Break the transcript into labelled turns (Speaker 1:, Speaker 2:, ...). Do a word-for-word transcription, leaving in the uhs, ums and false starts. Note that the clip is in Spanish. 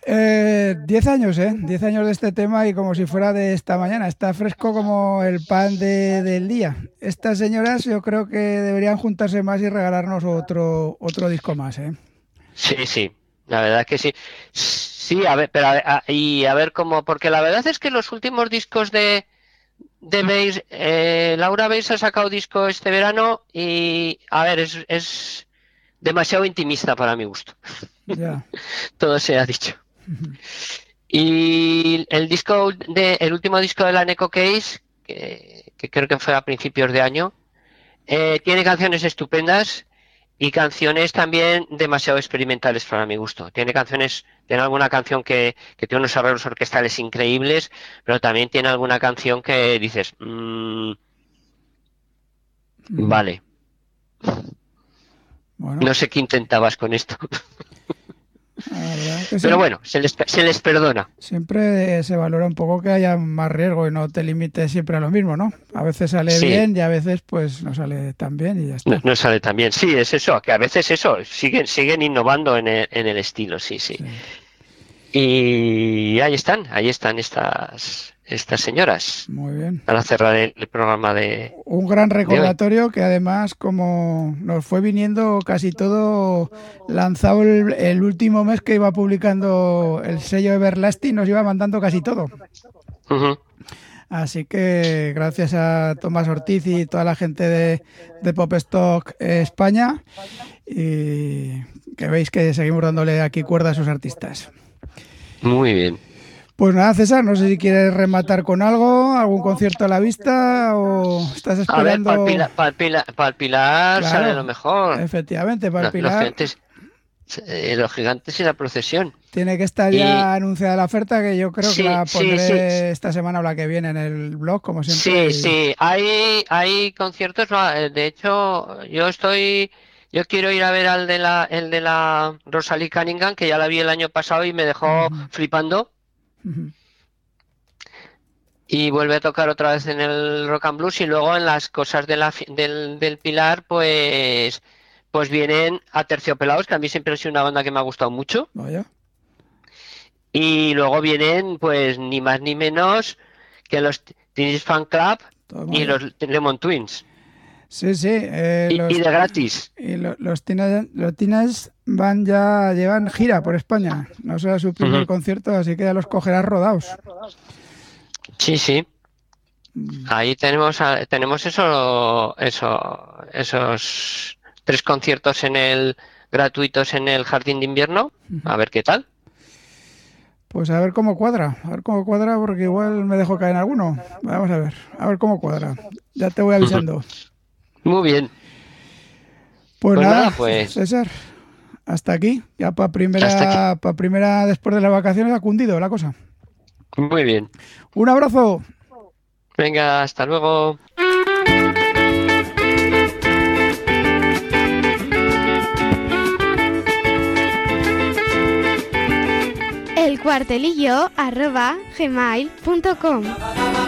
Speaker 1: Eh, diez años, ¿eh? Diez años de este tema y como si fuera de esta mañana. Está fresco como el pan de, del día. Estas señoras yo creo que deberían juntarse más y regalarnos otro, otro disco más, ¿eh?
Speaker 2: Sí, sí, la verdad es que sí. Sí, a ver, pero a ver, a- y a ver cómo, porque la verdad es que los últimos discos de, de Bass, eh, Laura Bass ha sacado disco este verano y, a ver, es, es demasiado intimista para mi gusto.
Speaker 1: Ya.
Speaker 2: Todo se ha dicho. Y el disco de, el último disco de la Neko Case, que, que creo que fue a principios de año, eh, tiene canciones estupendas y canciones también demasiado experimentales para mi gusto. Tiene canciones, tiene alguna canción que, que tiene unos arreglos orquestales increíbles, pero también tiene alguna canción que dices, mmm, vale,
Speaker 1: Bueno,
Speaker 2: no sé qué intentabas con esto.
Speaker 1: la verdad que
Speaker 2: Pero
Speaker 1: siempre,
Speaker 2: bueno, se les, se les perdona.
Speaker 1: siempre se valora un poco que haya más riesgo y no te limites siempre a lo mismo, ¿no? A veces sale
Speaker 2: Sí,
Speaker 1: bien y a veces pues no sale tan bien y ya
Speaker 2: no,
Speaker 1: está.
Speaker 2: no sale tan bien. Sí, es eso, que a veces eso, siguen, siguen innovando en el, en el estilo, sí, sí.
Speaker 1: Sí.
Speaker 2: Y ahí están, ahí están estas, estas señoras
Speaker 1: Muy bien.
Speaker 2: para cerrar el, el programa de,
Speaker 1: Un gran
Speaker 2: de hoy.
Speaker 1: recordatorio que además como nos fue viniendo casi todo lanzado el, el último mes que iba publicando el sello Everlasting, nos iba mandando casi todo.
Speaker 2: Ujú.
Speaker 1: Así que gracias a Tomás Ortiz y toda la gente de, de Pop Stock eh, España, y que veis que seguimos dándole aquí cuerda a esos artistas.
Speaker 2: Muy bien.
Speaker 1: Pues nada, César, no sé si quieres rematar con algo, algún concierto a la vista o estás
Speaker 2: A ver, para el
Speaker 1: esperando.
Speaker 2: Pilar, para el Pilar, para el Pilar sale
Speaker 1: Claro,
Speaker 2: lo mejor.
Speaker 1: efectivamente, para el
Speaker 2: No, los
Speaker 1: Pilar
Speaker 2: gigantes, eh, los gigantes y la procesión.
Speaker 1: tiene que estar
Speaker 2: Y
Speaker 1: ya anunciada la oferta, que yo creo que
Speaker 2: sí,
Speaker 1: la
Speaker 2: sí, sí,
Speaker 1: pondré esta semana o la que viene en el blog, como siempre.
Speaker 2: sí,
Speaker 1: Y...
Speaker 2: sí. Hay, hay conciertos. No, eh, de hecho, yo estoy, yo quiero ir a ver al de la, el de la Rosalie Cunningham, que ya la vi el año pasado y me dejó
Speaker 1: Ujú,
Speaker 2: flipando.
Speaker 1: ujú.
Speaker 2: Y vuelve a tocar otra vez en el Rock and Blues y luego en las cosas de la, fi- del, del Pilar, pues, pues vienen Aterciopelados, que a mí siempre ha sido una banda que me ha gustado mucho.
Speaker 1: Vaya,
Speaker 2: Y luego vienen, pues, ni más ni menos que los Teenage Fan Club
Speaker 1: toma
Speaker 2: y
Speaker 1: ya.
Speaker 2: los Lemon Twins.
Speaker 1: Sí, sí, eh,
Speaker 2: Y, y
Speaker 1: los,
Speaker 2: de gratis.
Speaker 1: y lo- los, Tina- los Teenage van ya, llevan gira por España. No será su primer
Speaker 2: Ujú.
Speaker 1: concierto, así que ya los cogerás rodados.
Speaker 2: Sí, sí.
Speaker 1: Mm,
Speaker 2: Ahí tenemos, a- tenemos eso, eso, esos tres conciertos en el gratuitos en el Jardín de Invierno.
Speaker 1: ujú.
Speaker 2: A ver qué tal.
Speaker 1: Pues a ver cómo cuadra, a ver cómo cuadra, porque igual me dejo caer en alguno. Vamos a ver, a ver cómo cuadra. Ya te voy
Speaker 2: Ujú.
Speaker 1: avisando.
Speaker 2: Muy bien.
Speaker 1: Pues
Speaker 2: Pues
Speaker 1: nada,
Speaker 2: nada, pues
Speaker 1: César, hasta aquí. Ya para
Speaker 2: hasta aquí.
Speaker 1: primera, para primera después de las vacaciones ha cundido la cosa.
Speaker 2: Muy bien.
Speaker 1: Un abrazo.
Speaker 2: Venga, hasta luego.
Speaker 3: El cuartelillo arroba gmail punto com